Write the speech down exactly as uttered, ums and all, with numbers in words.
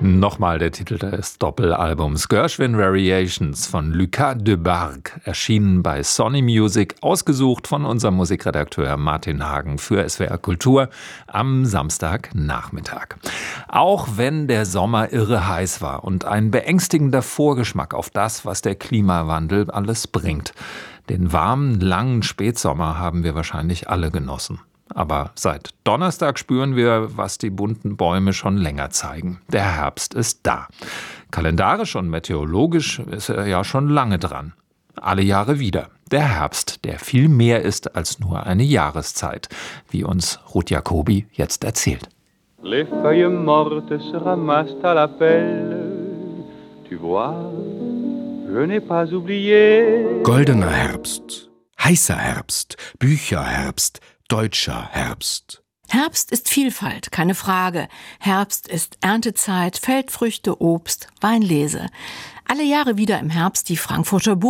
Nochmal der Titel des Doppelalbums Gershwin Variations von Lucas Debargue, erschienen bei Sony Music, ausgesucht von unserem Musikredakteur Martin Hagen für S W R Kultur am Samstagnachmittag. Auch wenn der Sommer irre heiß war und ein beängstigender Vorgeschmack auf das, was der Klimawandel alles bringt. Den warmen, langen Spätsommer haben wir wahrscheinlich alle genossen. Aber seit Donnerstag spüren wir, was die bunten Bäume schon länger zeigen. Der Herbst ist da. Kalendarisch und meteorologisch ist er ja schon lange dran. Alle Jahre wieder. Der Herbst, der viel mehr ist als nur eine Jahreszeit, wie uns Ruth Jacobi jetzt erzählt. Les feuilles mortes se ramassent à la pelle. Tu vois, je n'ai pas oublié. Goldener Herbst, heißer Herbst, Bücherherbst, deutscher Herbst. Herbst ist Vielfalt, keine Frage. Herbst ist Erntezeit, Feldfrüchte, Obst, Weinlese. Alle Jahre wieder im Herbst die Frankfurter Buch